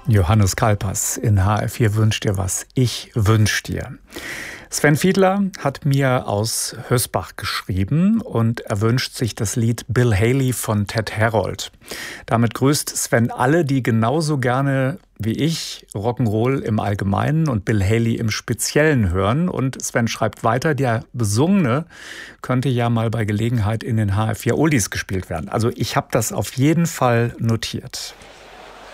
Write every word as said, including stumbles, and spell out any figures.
Johannes Kalpas in H R vier wünscht dir was. Ich wünsch dir. Sven Fiedler hat mir aus Hösbach geschrieben und er wünscht sich das Lied Bill Haley von Ted Herold. Damit grüßt Sven alle, die genauso gerne wie ich Rock'n'Roll im Allgemeinen und Bill Haley im Speziellen hören. Und Sven schreibt weiter, der Besungene könnte ja mal bei Gelegenheit in den H R vier Oldies gespielt werden. Also ich habe das auf jeden Fall notiert.